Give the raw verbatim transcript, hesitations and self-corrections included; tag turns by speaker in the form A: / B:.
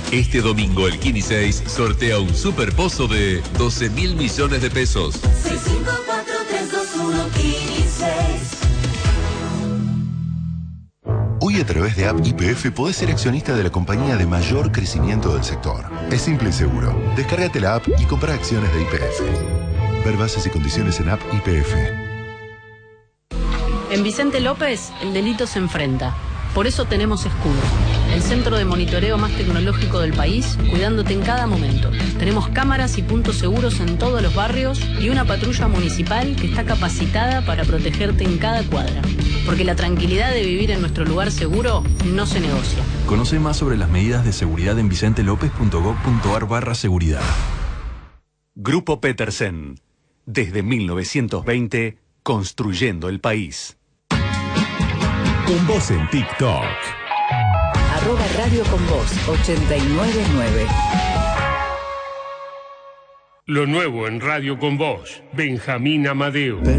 A: Este domingo el Kini seis sortea un super pozo de doce mil millones de pesos.
B: seis cinco cuatro tres dos uno Kini seis.
C: Hoy a través de App Y P F podés ser accionista de la compañía de mayor crecimiento del sector. Es simple y seguro. Descárgate la app y compra acciones de Y P F. Ver bases y condiciones en App Y P F.
D: En Vicente López, el delito se enfrenta. Por eso tenemos Escudo, el centro de monitoreo más tecnológico del país, cuidándote en cada momento. Tenemos cámaras y puntos seguros en todos los barrios y una patrulla municipal que está capacitada para protegerte en cada cuadra. Porque la tranquilidad de vivir en nuestro lugar seguro no se negocia.
E: Conoce más sobre las medidas de seguridad en vicentelopez.gov.ar barra seguridad.
F: Grupo Petersen. Desde mil novecientos veinte, construyendo el país.
G: Con vos en TikTok.
H: Arroba Radio Con Vos ochenta y nueve punto nueve.
I: Lo nuevo en Radio Con Vos. Benjamín Amadeo.